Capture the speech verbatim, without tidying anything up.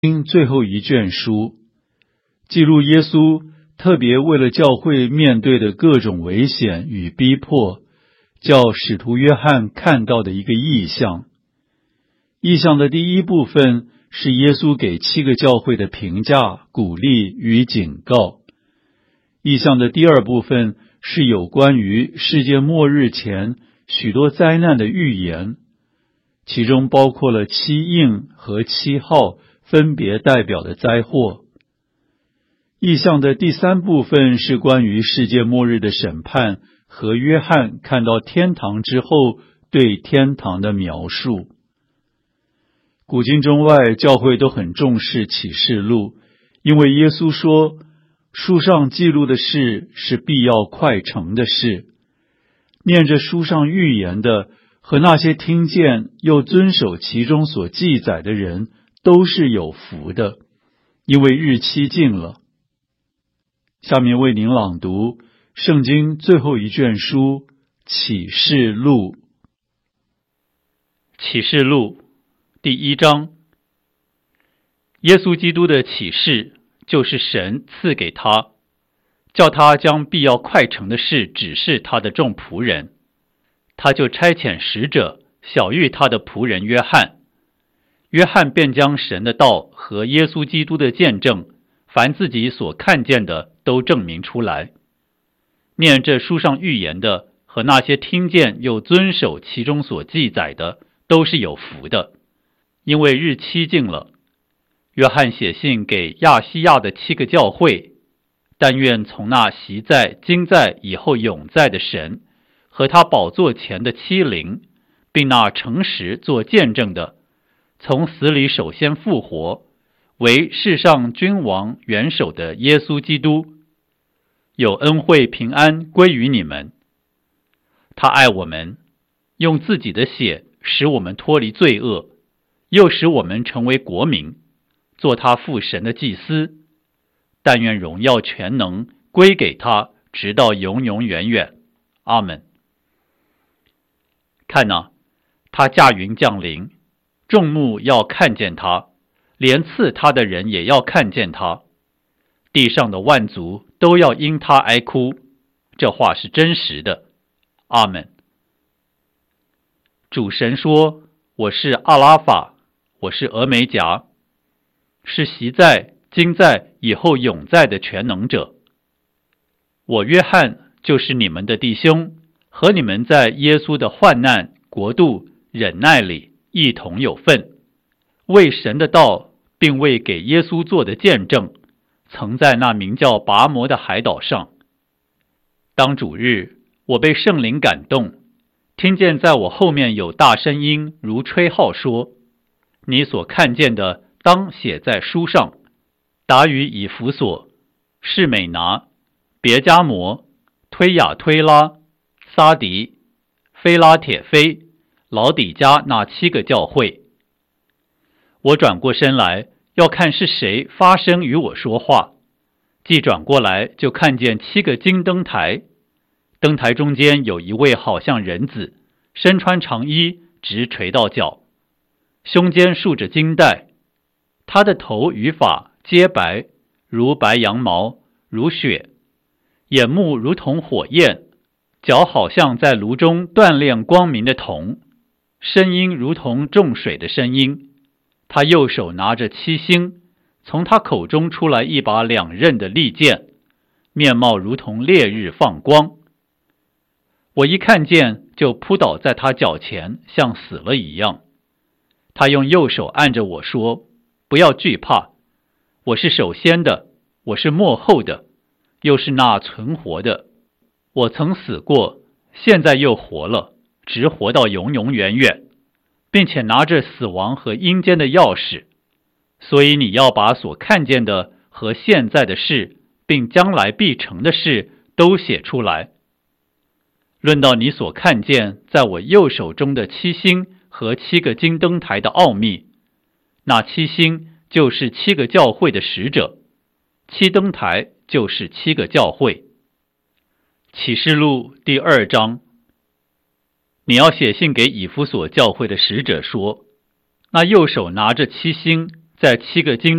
经最后一卷书，记录耶稣特别为了教会面对的各种危险与逼迫，叫使徒约翰看到的一个异象。异象的第一部分是耶稣给七个教会的评价、鼓励与警告。异象的第二部分是有关于世界末日前许多灾难的预言，其中包括了七印和七号分别代表的灾祸。异象的第三部分是关于世界末日的审判和约翰看到天堂之后对天堂的描述。古今中外教会都很重视启示录，因为耶稣说，书上记录的事是必要快成的事。念着书上预言的和那些听见又遵守其中所记载的人都是有福的，因为日期近了。下面为您朗读圣经最后一卷书启示录。 启示录第一章，耶稣基督的启示就是神赐给他，叫他将必要快成的事指示他的众仆人。他就差遣使者晓谕他的仆人约翰，约翰便将神的道和耶稣基督的见证，凡自己所看见的都证明出来。念这书上预言的和那些听见又遵守其中所记载的都是有福的，因为日期近了。约翰写信给亚细亚的七个教会，但愿从那习在、今在、以后永在的神和他宝座前的七灵，并那诚实做见证的，从死里首先复活，为世上君王元首的耶稣基督，有恩惠平安归于你们。他爱我们，用自己的血使我们脱离罪恶，又使我们成为国民，做他父神的祭司。但愿荣耀全能归给他，直到永永远远。阿们。看哪，他驾云降临，众目要看见他，连刺他的人也要看见他，地上的万族都要因他哀哭。这话是真实的。阿们。主神说，我是阿拉法，我是俄梅戛，是习在、今在、以后永在的全能者。我约翰就是你们的弟兄，和你们在耶稣的患难、国度、忍耐里一同有份，为神的道并为给耶稣做的见证，曾在那名叫拔摩的海岛上。当主日，我被圣灵感动，听见在我后面有大声音如吹号说，你所看见的当写在书上，达于以弗所、士美拿、别迦摩、推雅推拉、撒迪、非拉铁非、老底嘉那七个教会。我转过身来，要看是谁发声与我说话，既转过来，就看见七个金灯台，灯台中间有一位好像人子，身穿长衣，直垂到脚，胸间束着金带，他的头与发皆白，如白羊毛，如雪，眼目如同火焰，脚好像在炉中锻炼光明的铜，声音如同众水的声音。他右手拿着七星，从他口中出来一把两刃的利剑，面貌如同烈日放光。我一看见，就扑倒在他脚前，像死了一样。他用右手按着我说，不要惧怕，我是首先的，我是末后的，又是那存活的。我曾死过，现在又活了，直活到永永远远，并且拿着死亡和阴间的钥匙。所以你要把所看见的和现在的事，并将来必成的事都写出来。论到你所看见在我右手中的七星和七个金灯台的奥秘，那七星就是七个教会的使者，七灯台就是七个教会。启示录第二章，你要写信给以弗所教会的使者说，那右手拿着七星在七个经